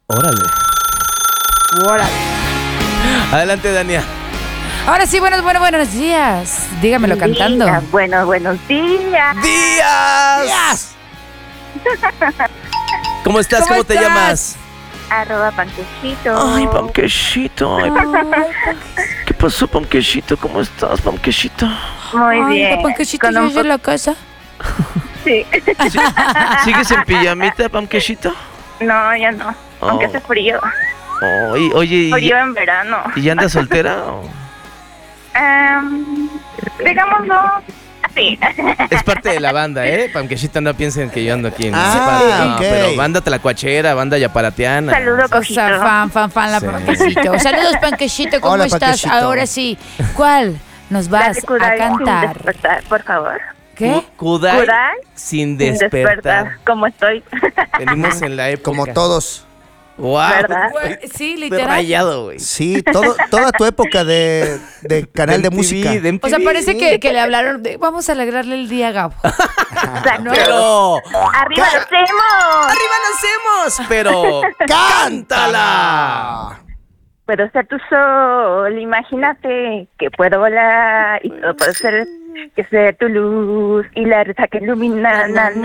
Órale. Órale. Adelante, Dania. Ahora sí, buenos días. Dígamelo cantando. Buenos días. ¡Días! ¿Cómo estás? ¿Cómo te estás? llamas? @panquecito. Ay, Panquecito. Ay, ¿qué pasó, Panquecito? ¿Cómo estás, Panquecito? Muy bien. Ay, Panquecito, Con ya un es en la casa. Sí. ¿Sigues en pijamita, Panquecito? No, ya no. Aunque hace frío. Oye, Frío en verano. ¿y ya andas soltera? Digámoslo así. Es parte de la banda, ¿eh? Panquecito, no piensen que yo ando aquí en Ah, ok. pero banda tlacuachera, banda yaparateana. Saludo, O cojito. sea, fan, la Sí. Panquecito. Saludos, Panquecito, ¿cómo Hola, estás? Panquecito. Ahora sí, ¿cuál nos vas Dale a Kudai sin cantar? despertar, por favor. ¿Qué? Kudai Kudai sin Sin despertar. como estoy. Venimos en la época. Como todos. Wow. ¿Verdad? Sí, Estoy literal. rayado, güey. Sí, toda tu época de canal de MTV, música. de MTV. O sea, parece que le hablaron de, vamos a alegrarle el día a Gabo. Exacto. Pero ¡Arriba los hacemos! arriba nacemos, pero cántala. Puedo ser tu sol, imagínate que puedo volar y todo puede ser que sea tu luz y la ruta que ilumina,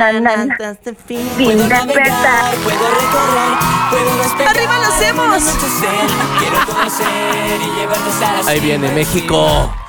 sin despertar. Arriba nacemos. Ahí viene México.